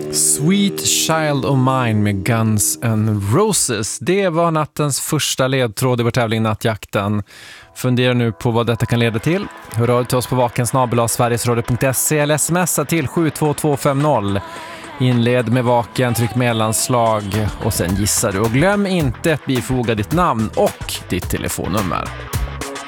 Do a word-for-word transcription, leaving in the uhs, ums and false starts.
Sweet Child of Mine med Guns N' Roses. Det var nattens första ledtråd i vår tävling Nattjakten. Fundera nu på vad detta kan leda till. Hör av till oss på vaken snabel-a sverigesradio punkt se eller smsa till sju två två fem noll. Inled med vaken, tryck mellanslag och sen gissar du. Och glöm inte att bifoga ditt namn och ditt telefonnummer.